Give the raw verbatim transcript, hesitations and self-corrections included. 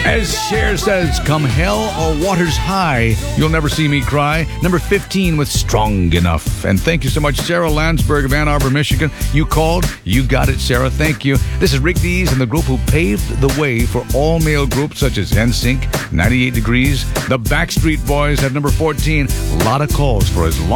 As Cher says, come hell or waters high, you'll never see me cry. Number fifteen with Strong Enough. And thank you so much, Sarah Landsberg of Ann Arbor, Michigan. You called, you got it, Sarah. Thank you. This is Rick Dees and the group who paved the way for all-male groups such as N Sync, ninety-eight Degrees. The Backstreet Boys have number fourteen. A lot of calls for as long